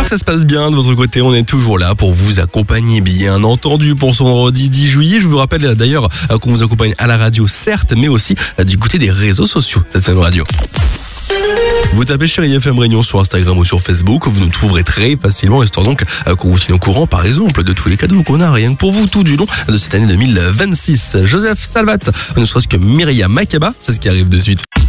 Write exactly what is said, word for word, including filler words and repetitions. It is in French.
que ça se passe bien de votre côté. On est toujours là pour vous accompagner, bien entendu, pour ce vendredi dix juillet. Je vous rappelle d'ailleurs qu'on vous accompagne à la radio, certes, mais aussi du côté des réseaux sociaux, cette scène radio. Vous tapez Chérie F M Réunion sur Instagram ou sur Facebook, vous nous trouverez très facilement, histoire donc qu'on vous tienne au courant, par exemple, de tous les cadeaux qu'on a, rien que pour vous, tout du long de cette année deux mille vingt-six. Joseph Salvat, ne serait-ce que Myriam Makeba, c'est ce qui arrive de suite.